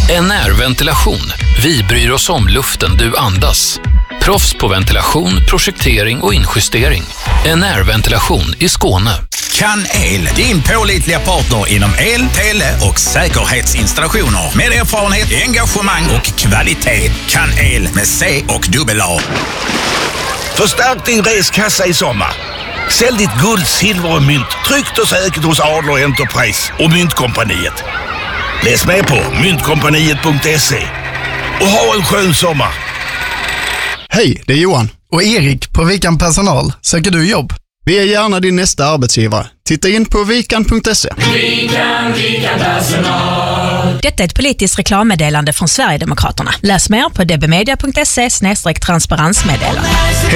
NR Ventilation. Vi bryr oss om luften du andas. Proffs på ventilation, projektering och injustering. NR Ventilation i Skåne. Kan El, din pålitliga partner inom el, tele och säkerhetsinstallationer. Med erfarenhet, engagemang och kvalitet. Kan El med C och AA. Förstärk din reskassa i sommar. Sälj ditt guld, silver och mynt tryggt och säkert hos Adler Enterprise och Myntkompaniet. Läs med på myntkompaniet.se och ha en skön sommar. Hej, det är Johan. Och Erik på Vikan Personal. Söker du jobb? Vi är gärna din nästa arbetsgivare. Titta in på vikan.se. Vikan Personal. Detta är ett politiskt reklammeddelande från Sverigedemokraterna. Läs mer på dbmedia.se/transparensmeddelande.